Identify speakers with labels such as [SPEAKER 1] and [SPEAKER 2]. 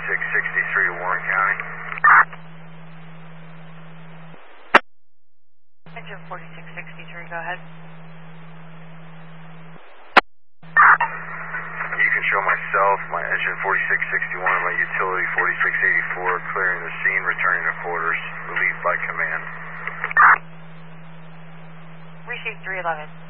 [SPEAKER 1] 4663 to Warren County.
[SPEAKER 2] Engine 4663, go ahead.
[SPEAKER 1] You can show myself, my engine 4661, my utility 4684, clearing the scene, returning to quarters, relieved by command.
[SPEAKER 2] Received 311.